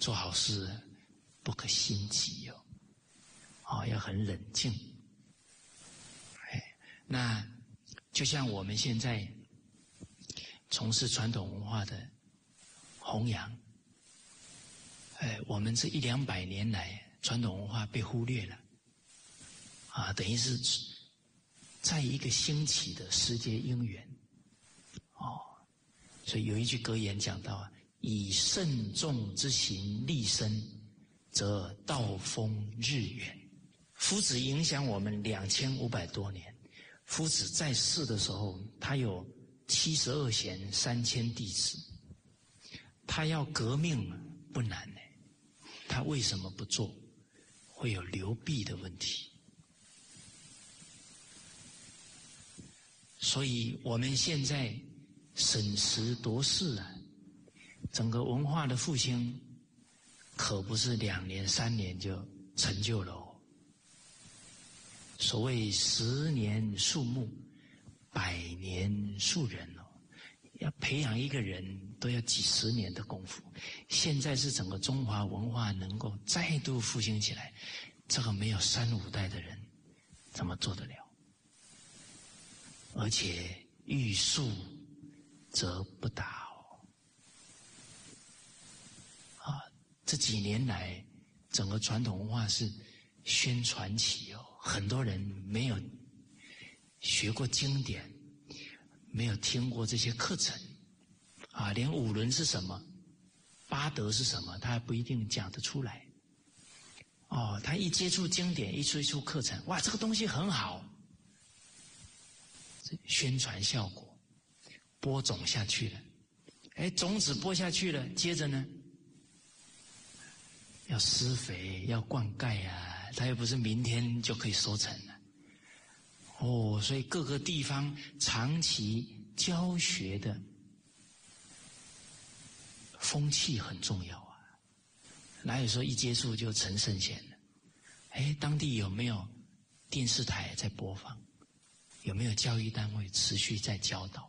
做好事不可心急要很冷静。那就像我们现在从事传统文化的弘扬，我们这100-200年来传统文化被忽略了等于是在一个兴起的世界因缘所以有一句格言讲到以慎重之行立身，则道风日远。夫子影响我们2500多年。夫子在世的时候，他有72贤3000弟子，他要革命不难呢，他为什么不做？会有流弊的问题。所以我们现在审时度势整个文化的复兴可不是2年3年就成就了所谓10年树木，100年树人要培养一个人都要几十年的功夫。现在是整个中华文化能够再度复兴起来，这个没有3、5代的人怎么做得了？而且欲速则不达这几年来整个传统文化是宣传期很多人没有学过经典，没有听过这些课程连5伦是什么8德是什么他还不一定讲得出来他一接触经典，一接触课程，哇，这个东西很好，宣传效果播种下去了，种子播下去了，接着呢要施肥，要灌溉它又不是明天就可以收成了所以各个地方长期教学的风气很重要哪有说一接触就成圣贤了？当地有没有电视台在播放？有没有教育单位持续在教导？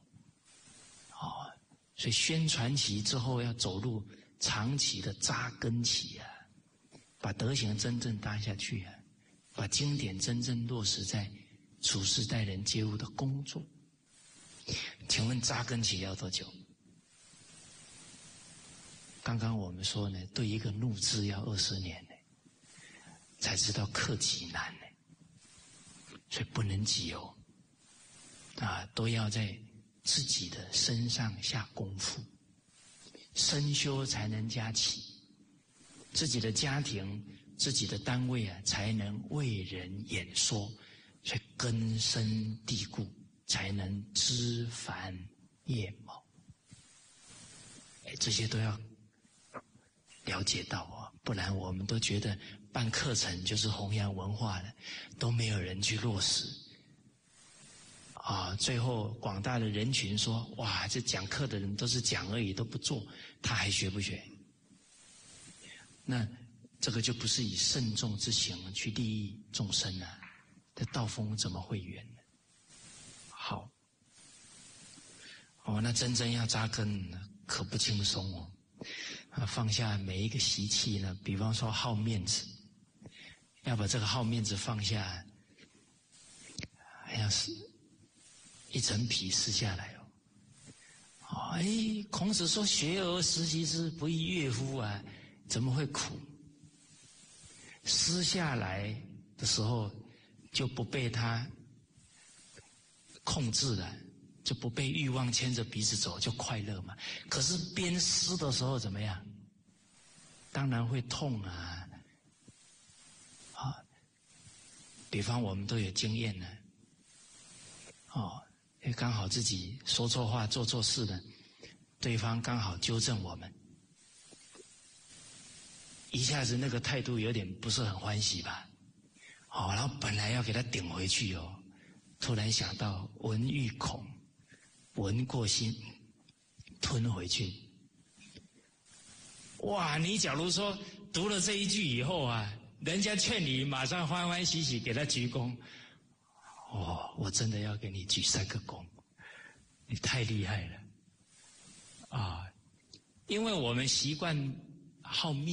所以宣传期之后要走入长期的扎根期把德行真正搭下去把经典真正落实在处事待人接物的工作。请问扎根期要多久？刚刚我们说呢，对一个怒字要20年呢，才知道克己难呢，所以不能急都要在自己的身上下功夫，身修才能家齐，自己的家庭、自己的单位才能为人演说，所以根深蒂固，才能枝繁叶茂。这些都要了解到不然我们都觉得办课程就是弘扬文化了，都没有人去落实最后广大的人群说，哇，这讲课的人都是讲而已，都不做，他还学不学？那这个就不是以慎重之行去利益众生这道风怎么会远呢？好那真正要扎根可不轻松放下每一个习气呢，比方说好面子，要把这个好面子放下，要是一层皮撕下来孔子说学而时习之，不亦乐乎怎么会苦？撕下来的时候就不被他控制了，就不被欲望牵着鼻子走，就快乐嘛。可是边撕的时候怎么样？当然会痛比方我们都有经验呢刚好自己说错话做错事了，对方刚好纠正我们，一下子那个态度有点不是很欢喜吧然后本来要给他顶回去突然想到闻欲恐，闻过心，吞回去。哇，你假如说读了这一句以后人家劝你马上欢欢喜喜给他鞠躬，我真的要给你鞠3个躬，你太厉害了因为我们习惯好面